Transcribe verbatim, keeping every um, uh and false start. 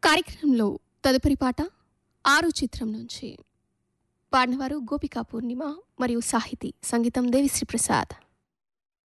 కార్యక్రమంలో తదుపరి పాట ఆరు చిత్రం నుంచి పాడినవారు గోపికా పూర్ణిమ మరియు సాహితీ, సంగీతం దేవిశ్రీ ప్రసాద్.